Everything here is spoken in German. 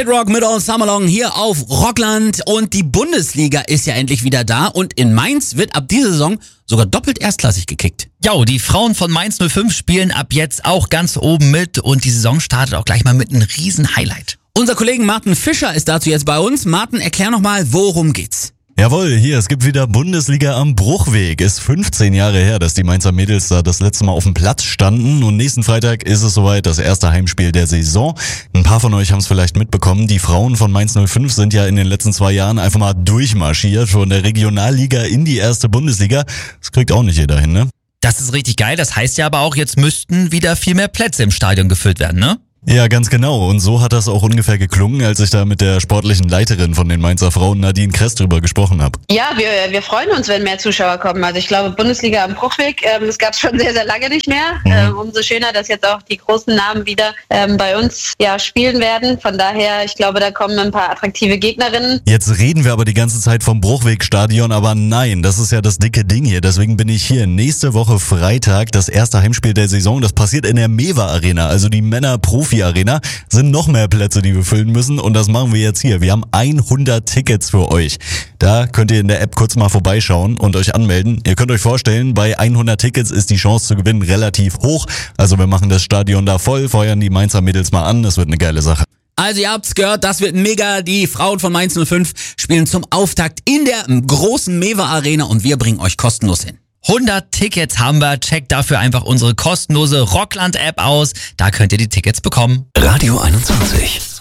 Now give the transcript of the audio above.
Rock mit All Summer Long hier auf Rockland und die Bundesliga ist ja endlich wieder da und in Mainz wird ab dieser Saison sogar doppelt erstklassig gekickt. Jo, die Frauen von Mainz 05 spielen ab jetzt auch ganz oben mit und die Saison startet auch gleich mal mit einem riesen Highlight. Unser Kollege Martin Fischer ist dazu jetzt bei uns. Martin, erklär nochmal, worum geht's? Jawohl, hier, es gibt wieder Bundesliga am Bruchweg. Ist 15 Jahre her, dass die Mainzer Mädels da das letzte Mal auf dem Platz standen. Und nächsten Freitag ist es soweit, das erste Heimspiel der Saison. Ein paar von euch haben es vielleicht mitbekommen. Die Frauen von Mainz 05 sind ja in den letzten 2 Jahren einfach mal durchmarschiert. Von der Regionalliga in die erste Bundesliga. Das kriegt auch nicht jeder hin, ne? Das ist richtig geil. Das heißt ja aber auch, jetzt müssten wieder viel mehr Plätze im Stadion gefüllt werden, ne? Ja, ganz genau. Und so hat das auch ungefähr geklungen, als ich da mit der sportlichen Leiterin von den Mainzer Frauen, Nadine Kress, drüber gesprochen habe. Ja, wir freuen uns, wenn mehr Zuschauer kommen. Also ich glaube, Bundesliga am Bruchweg, das gab es schon sehr, sehr lange nicht mehr. Umso schöner, dass jetzt auch die großen Namen wieder bei uns spielen werden. Von daher, ich glaube, da kommen ein paar attraktive Gegnerinnen. Jetzt reden wir aber die ganze Zeit vom Bruchwegstadion, aber nein, das ist ja das dicke Ding hier. Deswegen bin ich hier nächste Woche Freitag, das erste Heimspiel der Saison. Das passiert in der Mewa Arena, also die Männer-Profi-Arena. Sind noch mehr Plätze, die wir füllen müssen und das machen wir jetzt hier. Wir haben 100 Tickets für euch. Da könnt ihr in der App kurz mal vorbeischauen und euch anmelden. Ihr könnt euch vorstellen, bei 100 Tickets ist die Chance zu gewinnen relativ hoch. Also wir machen das Stadion da voll, feuern die Mainzer Mädels mal an. Das wird eine geile Sache. Also ihr habt's gehört, das wird mega. Die Frauen von Mainz 05 spielen zum Auftakt in der großen Mewa Arena und wir bringen euch kostenlos hin. 100 Tickets haben wir. Checkt dafür einfach unsere kostenlose Rockland-App aus. Da könnt ihr die Tickets bekommen. Radio 21.